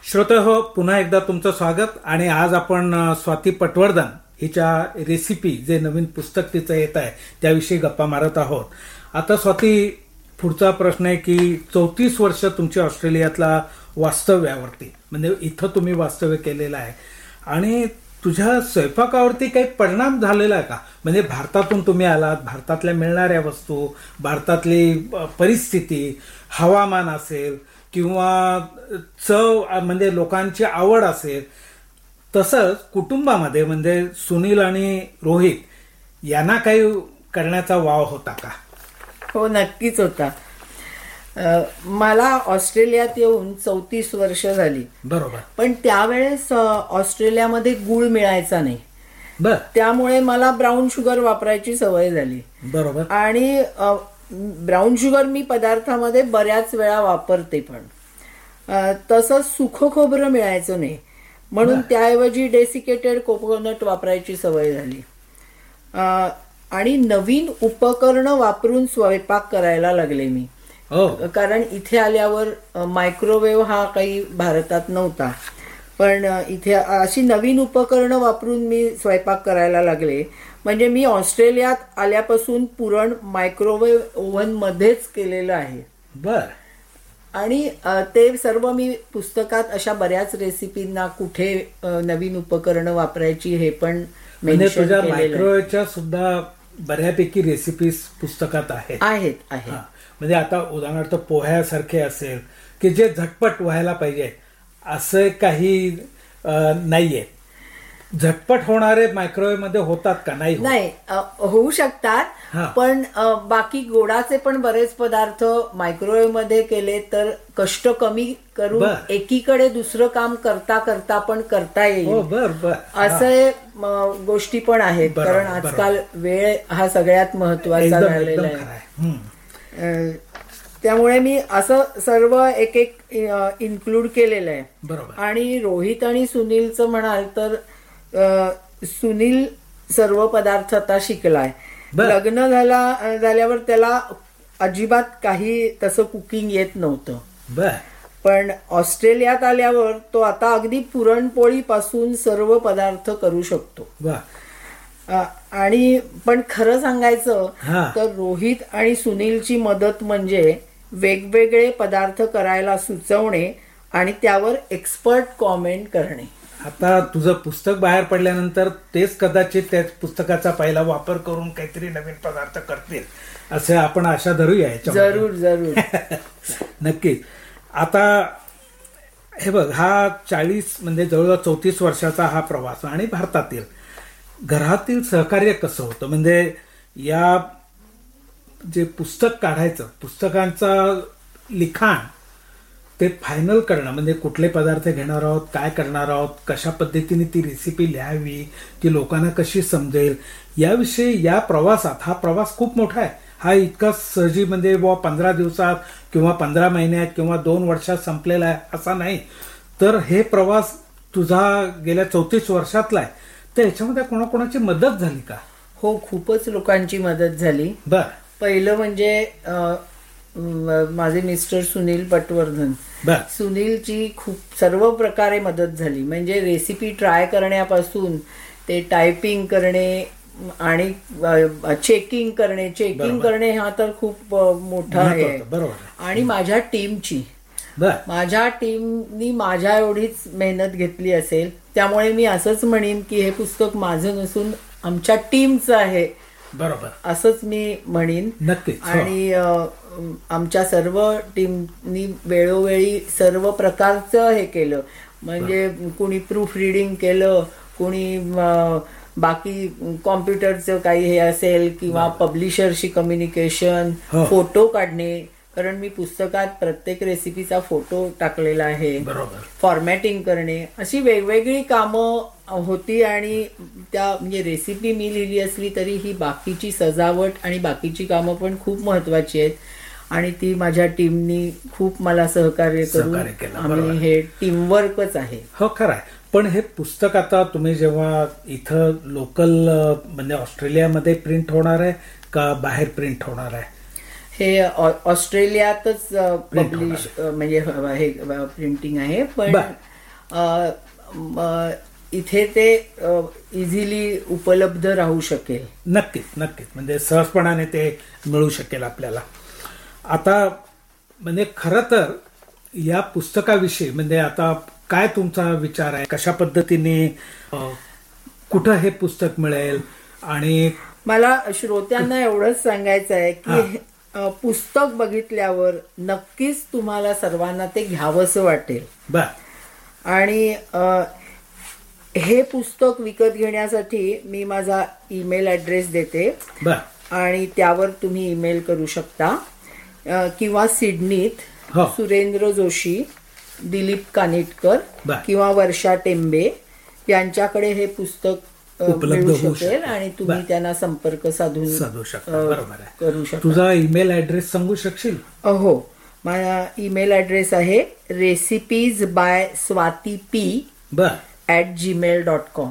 श्रोतेहो, पुन्हा एकदा तुमचं स्वागत. आणि आज आपण स्वाती पटवर्धन हिच्या रेसिपी, जे नवीन पुस्तक तिचं येत आहे त्याविषयी गप्पा मारत आहोत. आता स्वाती, पुढचा प्रश्न आहे की 34 वर्ष तुमची ऑस्ट्रेलियातला वास्तव्यावरती, म्हणजे इथं तुम्ही वास्तव्य केलेलं आहे, आणि तुझ्या स्वयंपाकावरती काही परिणाम झालेला आहे का? म्हणजे भारतातून तुम्ही आलात, भारतातल्या मिळणाऱ्या वस्तू, भारतातली परिस्थिती, हवामान असेल किंवा चव, म्हणजे लोकांची आवड असेल, तसंच कुटुंबामध्ये म्हणजे सुनील आणि रोहित यांना काही करण्याचा वाव होता का? हो, नक्कीच होता. मला ऑस्ट्रेलियात येऊन 34 वर्ष झाली. बरोबर. पण त्यावेळेस ऑस्ट्रेलियामध्ये गूळ मिळायचा नाही. बर. त्यामुळे मला ब्राऊन शुगर वापरायची सवय झाली. बरोबर. आणि ब्राऊन शुगर मी पदार्थामध्ये बऱ्याच वेळा वापरते, पण तसंच सुखं खोबरं मिळायचं नाही, म्हणून त्याऐवजी डेसिकेटेड कोकोनट वापरायची सवय झाली. आणि नवीन उपकरणं वापरून स्वयंपाक करायला लागले मी. कारण इथे आल्यावर मायक्रोवेव्ह हा काही भारतात नव्हता, पण इथे अशी नवीन उपकरणं वापरून मी स्वयंपाक करायला लागले. म्हणजे मी ऑस्ट्रेलियात आल्यापासून पुरण मायक्रोवेव्ह ओव्हन मध्येच केलेलं आहे. बर. आणि ते सर्व मी पुस्तकात अशा बऱ्याच रेसिपींना कुठे नवीन उपकरणं वापरायची हे पण मेन्शन केलेलं आहे. मायक्रोवेव्हच्या सुद्धा बऱ्यापैकी रेसिपीज पुस्तकात आहेत. म्हणजे आता उदाहरणार्थ पोह्यासारखे असेल की जे झटपट व्हायला पाहिजे असं काही नाहीये. झटपट होणारे मायक्रोवेव्ह मध्ये होतात का? नाही होऊ शकतात, पण बाकी गोडाचे पण बरेच पदार्थ मायक्रोवेव्ह मध्ये केले तर कष्ट कमी करून एकीकडे दुसरं काम करता करता पण करता येईल, असे गोष्टी पण आहेत. कारण आजकाल वेळ हा सगळ्यात महत्वाचा झालेला आहे. त्यामुळे मी असं सर्व एक एक इन्क्लूड केलेलं आहे. आणि रोहित आणि सुनीलचं म्हणाल तर सुनील सर्व पदार्थ आता शिकलाय. लग्न झाल्यावर त्याला अजिबात काही तसं कुकिंग येत नव्हतं, पण ऑस्ट्रेलियात आल्यावर तो आता अगदी पुरणपोळी पासून सर्व पदार्थ करू शकतो. आणि पण खरं सांगायचं तर रोहित आणि सुनीलची मदत म्हणजे वेगवेगळे पदार्थ करायला सुचवणे आणि त्यावर एक्सपर्ट कॉमेंट करणे. आता तुझं पुस्तक बाहेर पडल्यानंतर तेच कदाचित त्या पुस्तकाचा पहिला वापर करून काहीतरी नवीन पदार्थ करतील असं आपण आशा धरूया. जरूर जरूर. नक्कीच. आता हे बघ, हा 40 म्हणजे जवळजवळ 34 वर्षाचा हा प्रवास, आणि भारतातील घरातील सहकार्य कसं होतं? म्हणजे या जे पुस्तक काढायचं, पुस्तकांचं लिखाण ते फायनल करणं, म्हणजे कुठले पदार्थ घेणार आहोत, काय करणार आहोत, कशा पद्धतीने ती रेसिपी लिहावी, ती लोकांना कशी समजेल, याविषयी या प्रवासात, हा प्रवास खूप मोठा आहे. हा इतका सहजी म्हणजे 15 दिवसात किंवा 15 महिन्यात किंवा 2 वर्षात संपलेला आहे असा नाही. तर हे प्रवास तुझा गेल्या 34 वर्षातला आहे. तर याच्यामध्ये कोणाकोणाची मदत झाली का? हो, खूपच लोकांची मदत झाली. पहिलं म्हणजे माझे मिस्टर सुनील पटवर्धन. सुनीलची खूप सर्व प्रकारे मदत झाली. म्हणजे रेसिपी ट्राय करण्यापासून ते टायपिंग करणे आणि चेकिंग करणे हा तर खूप मोठा आहे. आणि माझ्या टीमनी माझ्या एवढीच मेहनत घेतली असेल. त्यामुळे मी असंच म्हणेन की हे पुस्तक माझं नसून आमच्या टीमचं आहे. बरोबर, असंच मी म्हणेन. नक्कीच. आणि आमच्या सर्व टीमनी वेळोवेळी सर्व प्रकारचं हे केलं. म्हणजे कुणी प्रूफ रिडिंग केलं, कुणी बाकी कॉम्प्युटरचं काही हे असेल, किंवा पब्लिशरशी कम्युनिकेशन, फोटो काढणे, कारण मी पुस्तकात प्रत्येक रेसिपीचा फोटो टाकलेला आहे, फॉर्मॅटिंग करणे, अशी वेगवेगळी कामं होती. आणि त्या म्हणजे रेसिपी मी लिहिली असली तरी ही बाकीची सजावट आणि बाकीची कामं पण खूप महत्वाची आहेत. आणि ती माझ्या टीमनी खूप मला सहकार्य करून आम्ही हे टीमवर्कच आहे. हो, खरं आहे. पण हे पुस्तक आता तुम्ही जेव्हा इथं लोकल म्हणजे ऑस्ट्रेलियामध्ये प्रिंट होणार आहे का बाहेर प्रिंट होणार आहे? हे ऑस्ट्रेलियातच पब्लिश म्हणजे हे प्रिंटिंग आहे. पण इथे ते इझिली उपलब्ध राहू शकेल. नक्कीच नक्कीच, म्हणजे सहजपणाने ते मिळू शकेल आपल्याला. आता म्हणजे खरं तर या पुस्तकाविषयी म्हणजे आता काय तुमचा विचार आहे, कशा पद्धतीने कुठं हे पुस्तक मिळेल? आणि मला श्रोत्यांना एवढंच सांगायचं आहे की पुस्तक बघितल्यावर नक्कीच तुम्हाला सर्वांना ते घ्यावंसं वाटेल. बर. आणि हे पुस्तक विकत घेण्यासाठी मी माझा ईमेल ॲड्रेस देते. बर. आणि त्यावर तुम्ही ईमेल करू शकता किंवा सिडनीत सुरेंद्र जोशी, दिलीप कानिटकर किंवा वर्षा टेंबे यांच्याकडे हे पुस्तक उपलब्ध मिळू शकेल आणि तुम्ही त्यांना संपर्क साधू शकता. बरोबर आहे. करू शकता. तुझा ईमेल ॲड्रेस सांगू शकशील? हो, माझा ईमेल ॲड्रेस आहे recipesby.swati.p@gmail.com.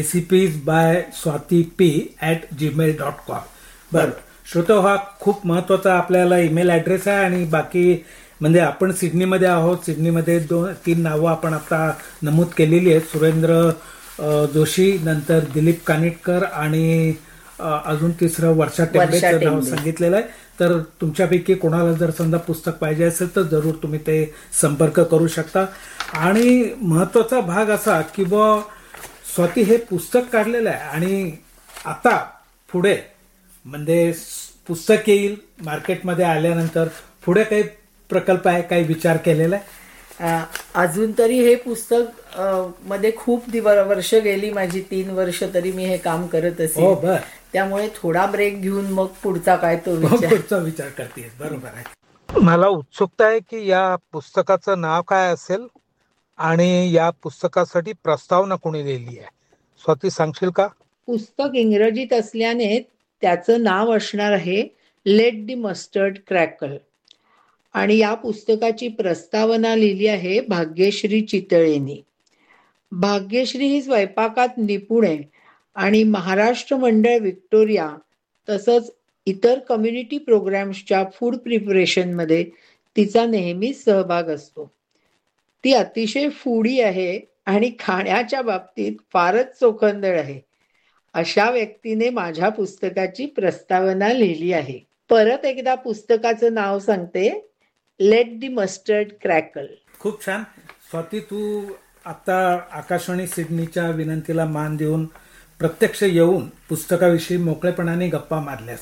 recipesby.swati.p@gmail.com. बरं श्रोतो, हा खूप महत्वाचा आपल्याला ईमेल ॲड्रेस आहे. आणि बाकी म्हणजे आपण सिडनीमध्ये आहोत. सिडनीमध्ये 2-3 नावं आपण आता नमूद केलेली आहेत. सुरेंद्र जोशी, नंतर दिलीप कानिटकर आणि अजून तिसरं वर्षा टेंबेचं नाव सांगितलेलं आहे. तर तुमच्यापैकी कोणाला जर समजा पुस्तक पाहिजे असेल तर जरूर तुम्ही ते संपर्क करू शकता. आणि महत्वाचा भाग असा की स्वाती हे पुस्तक काढलेलं आहे आणि आता पुढे म्हणजे पुस्तक येईल मार्केटमध्ये आल्यानंतर पुढे काही प्रकल्प आहे, काही विचार केलेला आहे? अजून तरी हे पुस्तक मध्ये खूप वर्ष गेली माझी, 3 वर्ष तरी मी हे काम करत असेल. त्यामुळे थोडा ब्रेक घेऊन मग पुढचा काय तो पुढचा विचार करते. बरोबर आहे. मला उत्सुकता आहे की या पुस्तकाचं नाव काय असेल आणि या पुस्तकासाठी प्रस्तावना कोणी लिहिली आहे? स्वाती सांगशील का? पुस्तक इंग्रजीत असल्याने त्याचं नाव असणार आहे लेट द मस्टर्ड क्रॅकल. आणि या पुस्तकाची प्रस्तावना लिहिली आहे भाग्यश्री चितळेंनी. भाग्यश्री ही स्वयंपाकात निपुण आहे आणि महाराष्ट्र मंडळ व्हिक्टोरिया तसंच इतर कम्युनिटी प्रोग्राम्सच्या फूड प्रिपरेशनमध्ये तिचा नेहमीच सहभाग असतो. ती अतिशय फूडी आहे आणि खाण्याच्या बाबतीत फारच चोखंदळ आहे. अशा व्यक्तीने माझ्या पुस्तकाची प्रस्तावना लिहिली आहे. परत एकदा पुस्तकाचं नाव सांगते, लेट द मस्टर्ड क्रॅकल. खूप छान स्वाती, तू आता आकाशवाणी सिडनीच्या विनंतीला मान देऊन प्रत्यक्ष येऊन पुस्तकाविषयी मोकळेपणाने गप्पा मारल्यास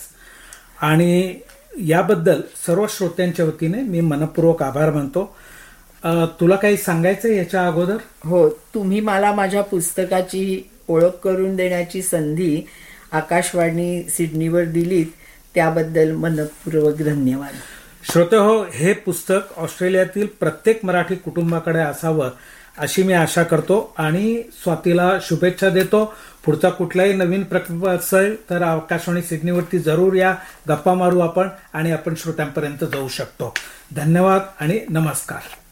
आणि याबद्दल सर्व श्रोत्यांच्या वतीने मी मनपूर्वक आभार मानतो. तुला काही सांगायचं याच्या अगोदर? हो, तुम्ही मला माझ्या पुस्तकाची ओळख करून देण्याची संधी आकाशवाणी सिडनीवर दिलीत त्याबद्दल मनपूर्वक धन्यवाद. श्रोते हो, हे पुस्तक ऑस्ट्रेलियातील प्रत्येक मराठी कुटुंबाकडे असावं अशी मी आशा करतो आणि स्वातीला शुभेच्छा देतो. पुढचा कुठलाही नवीन प्रकल्प असेल तर आकाशवाणी सिडनीवरती जरूर या, गप्पा मारू आपण आणि आपण श्रोत्यांपर्यंत जाऊ शकतो. धन्यवाद आणि नमस्कार.